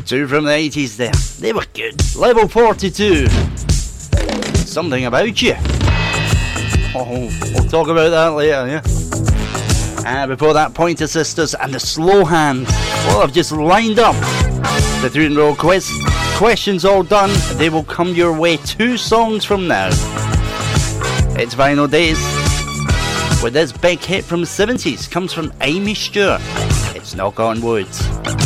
Two from the 80s there. They were good. Level 42. Something About You. Oh, we'll talk about that later, yeah. And before that, Pointer Sisters and the Slow Hand. Well, I've just lined up the 3 in a row quiz. Questions all done. They will come your way 2 songs from now. It's Vinyl Days with this big hit from the 70s. Comes from Amy Stewart. It's Knock on Wood.